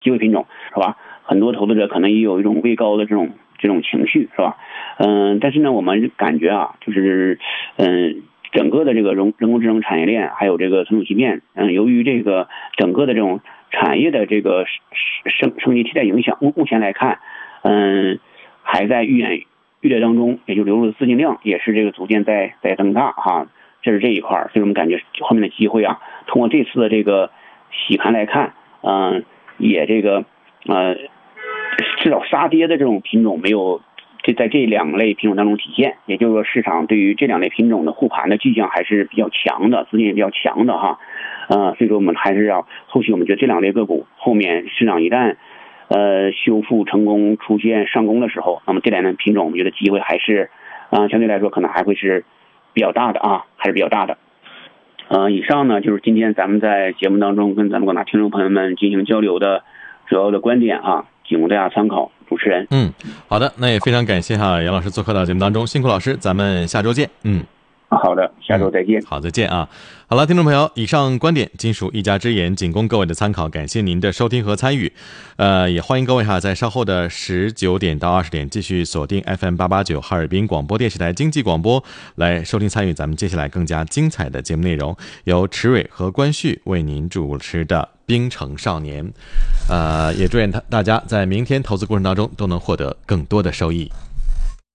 机会品种，是吧？很多投资者可能也有一种畏高的这种情绪，是吧？但是呢，我们感觉啊，就是整个的这个人工智能产业链，还有这个存储芯片，由于这个整个的这种产业的这个升级替代影响，目前来看，还在预略当中，也就流入的资金量也是这个逐渐在增大哈。这是这一块，所以我们感觉后面的机会啊，通过这次的这个洗盘来看，也这个至少杀跌的这种品种没有在这两类品种当中体现，也就是说市场对于这两类品种的护盘的迹象还是比较强的，资金也比较强的哈。所以说我们还是要后续我们觉得这两类个股后面市场一旦修复成功出现上攻的时候，那么这两类品种我们觉得机会还是相对来说可能还会是比较大的啊，还是比较大的。以上呢就是今天咱们在节目当中跟咱们广大听众朋友们进行交流的主要的观点啊，仅供大家参考。主持人， 好的，那也非常感谢杨老师做客到节目当中，辛苦老师，咱们下周见。 好的，下周再见。 好，再见啊。好了，听众朋友，以上观点仅属一家之言，仅供各位的参考，感谢您的收听和参与。也欢迎各位在稍后的19点到20点继续锁定 FM889 哈尔滨广播电视台经济广播来收听参与咱们接下来更加精彩的节目内容，由池蕊和关旭为您主持的冰城少年。也祝愿大家在明天投资过程当中都能获得更多的收益。